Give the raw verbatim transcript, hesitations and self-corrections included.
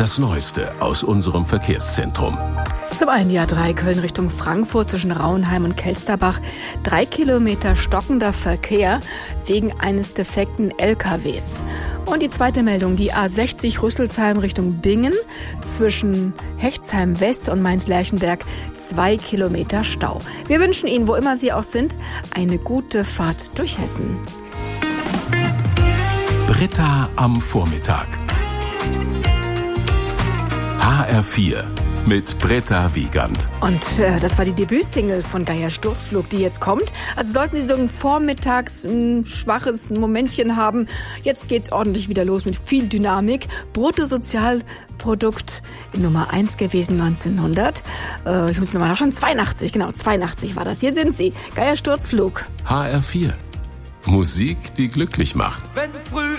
Das Neueste aus unserem Verkehrszentrum. Zum einen die A drei Köln Richtung Frankfurt zwischen Rauenheim und Kelsterbach. Drei Kilometer stockender Verkehr wegen eines defekten L K Ws. Und die zweite Meldung, die A sechzig Rüsselsheim Richtung Bingen zwischen Hechtsheim West und Mainz-Lerchenberg. Zwei Kilometer Stau. Wir wünschen Ihnen, wo immer Sie auch sind, eine gute Fahrt durch Hessen. Britta am Vormittag. H R vier mit Britta Wiegand. Und äh, das war die Debütsingle von Geier Sturzflug, die jetzt kommt. Also sollten Sie so ein vormittags ein schwaches Momentchen haben, jetzt geht's ordentlich wieder los mit viel Dynamik. Bruttosozialprodukt Nummer eins gewesen neunzehnhundert. Äh, ich muss nochmal nachschauen, zweiundachtzig, genau, zweiundachtzig war das. Hier sind sie, Geier Sturzflug. H R vier. Musik, die glücklich macht. Wenn früh